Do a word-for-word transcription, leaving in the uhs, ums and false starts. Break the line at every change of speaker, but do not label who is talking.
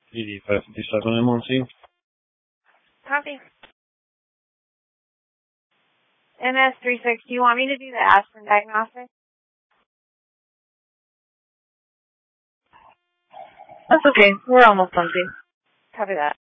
eighty-five fifty-seven M one C.
Copy. M S three six, do you want me to do the aspirin diagnostic?
That's okay. We're almost done, too.
Copy that.